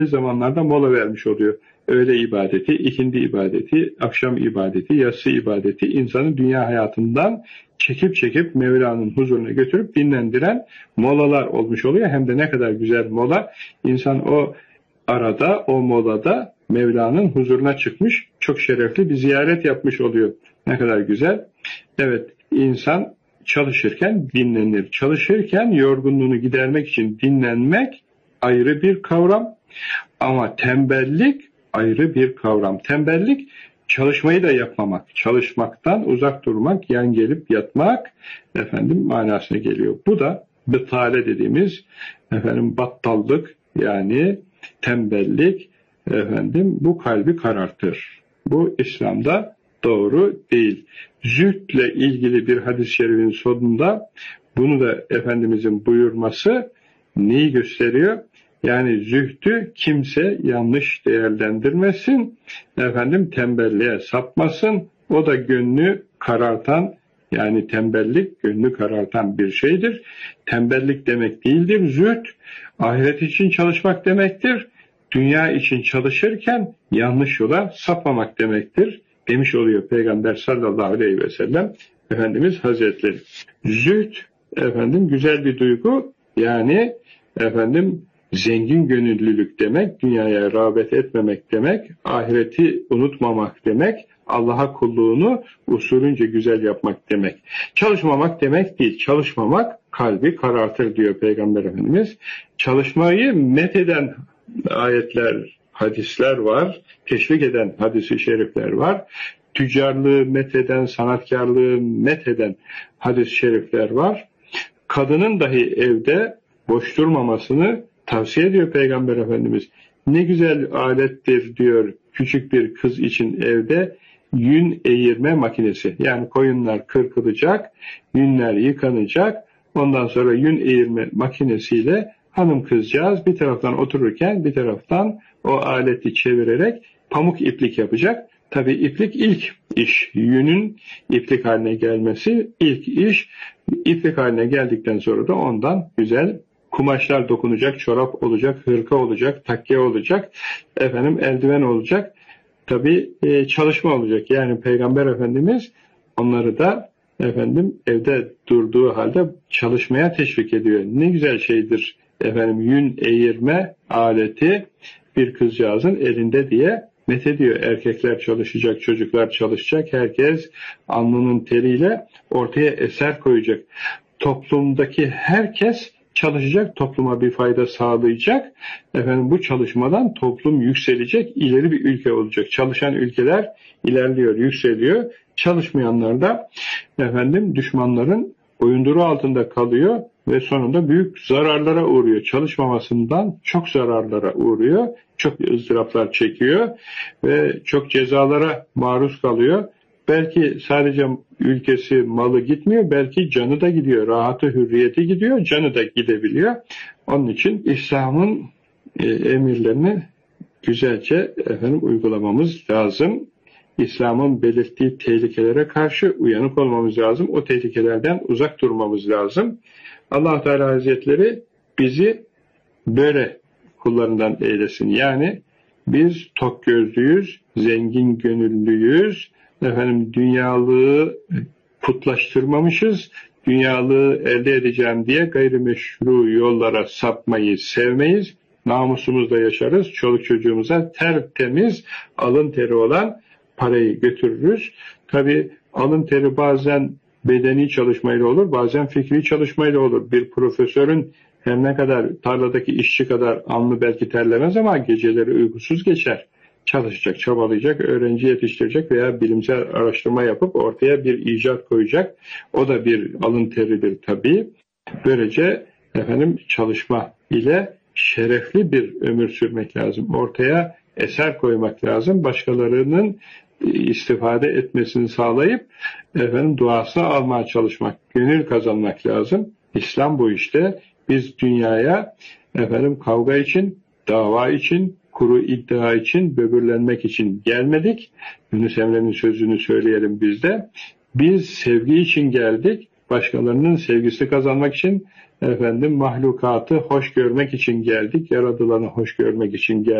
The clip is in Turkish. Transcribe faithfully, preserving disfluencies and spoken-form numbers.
zamanlarda mola vermiş oluyor. Öğle ibadeti, ikindi ibadeti, akşam ibadeti, yatsı ibadeti insanı dünya hayatından çekip çekip Mevla'nın huzuruna götürüp dinlendiren molalar olmuş oluyor. Hem de ne kadar güzel mola. İnsan o arada, o molada Mevla'nın huzuruna çıkmış, çok şerefli bir ziyaret yapmış oluyor. Ne kadar güzel. Evet, insan çalışırken dinlenir. Çalışırken yorgunluğunu gidermek için dinlenmek ayrı bir kavram. Ama tembellik ayrı bir kavram. Tembellik çalışmayı da yapmamak, çalışmaktan uzak durmak, yan gelip yatmak efendim manasına geliyor. Bu da bıtale dediğimiz efendim battallık, yani tembellik, efendim bu kalbi karartır. Bu İslam'da doğru değil. Zühdle ilgili bir hadis-i şerifin sonunda bunu da Efendimizin buyurması neyi gösteriyor? Yani zühdü kimse yanlış değerlendirmesin, efendim tembelliğe sapmasın. O da gönlü karartan, yani tembellik gönlü karartan bir şeydir. Tembellik demek değildir. Zühd ahiret için çalışmak demektir. Dünya için çalışırken yanlış yola sapmamak demektir demiş oluyor Peygamber sallallahu aleyhi ve sellem Efendimiz Hazretleri. Zühd efendim güzel bir duygu, yani efendim zengin gönüllülük demek, dünyaya rağbet etmemek demek, ahireti unutmamak demek, Allah'a kulluğunu usulünce güzel yapmak demek. Çalışmamak demek değil. Çalışmamak kalbi karartır diyor Peygamber Efendimiz. Çalışmayı metheden ayetler, hadisler var. Teşvik eden hadis-i şerifler var. Tüccarlığı metheden, sanatkarlığı metheden hadis-i şerifler var. Kadının dahi evde boş durmamasını tavsiye ediyor Peygamber Efendimiz. Ne güzel alettir diyor küçük bir kız için evde yün eğirme makinesi. Yani koyunlar kırkılacak, yünler yıkanacak. Ondan sonra yün eğirme makinesiyle hanım kızcağız bir taraftan otururken bir taraftan o aleti çevirerek pamuk iplik yapacak. Tabii iplik ilk iş. Yünün iplik haline gelmesi ilk iş. İplik haline geldikten sonra da ondan güzel kumaşlar dokunacak, çorap olacak, hırka olacak, takke olacak, efendim eldiven olacak. Tabii e, çalışma olacak. Yani Peygamber Efendimiz onları da efendim evde durduğu halde çalışmaya teşvik ediyor. Ne güzel şeydir efendim yün eğirme aleti bir kızcağızın elinde diye methediyor. Erkekler çalışacak, çocuklar çalışacak. Herkes alnının teriyle ortaya eser koyacak. Toplumdaki herkes çalışacak, topluma bir fayda sağlayacak. Efendim bu çalışmadan toplum yükselecek, ileri bir ülke olacak. Çalışan ülkeler ilerliyor, yükseliyor. Çalışmayanlar da efendim düşmanların boyunduruğu altında kalıyor ve sonunda büyük zararlara uğruyor. Çalışmamasından çok zararlara uğruyor. Çok ızdıraplar çekiyor ve çok cezalara maruz kalıyor. Belki sadece ülkesi, malı gitmiyor, belki canı da gidiyor, rahatı, hürriyeti gidiyor, canı da gidebiliyor. Onun için İslam'ın e, emirlerini güzelce efendim uygulamamız lazım. İslam'ın belirttiği tehlikelere karşı uyanık olmamız lazım. O tehlikelerden uzak durmamız lazım. Allah Teala Hazretleri bizi böyle kullarından eylesin. Yani biz tok gözlüyüz, zengin gönüllüyüz, efendim dünyalığı putlaştırmamışız, dünyalığı elde edeceğim diye gayrimeşru yollara sapmayı sevmeyiz. Namusumuzla yaşarız, çoluk çocuğumuza tertemiz, alın teri olan parayı götürürüz. Tabi alın teri bazen bedeni çalışmayla olur, bazen fikri çalışmayla olur. Bir profesörün her ne kadar tarladaki işçi kadar alnı belki terlemez ama geceleri uykusuz geçer. Çalışacak, çabalayacak, öğrenci yetiştirecek veya bilimsel araştırma yapıp ortaya bir icat koyacak. O da bir alın teridir tabii. Böylece efendim çalışma ile şerefli bir ömür sürmek lazım. Ortaya eser koymak lazım. Başkalarının istifade etmesini sağlayıp efendim duasını almaya çalışmak, gönül kazanmak lazım. İslam bu işte. Biz dünyaya efendim kavga için, dava için, kuru iddia için, böbürlenmek için gelmedik. Yunus Emre'nin sözünü söyleyelim biz de. Biz sevgi için geldik. başkalarının sevgisini kazanmak için, efendim mahlukatı hoş görmek için geldik, yaratılanı hoş görmek için geldik.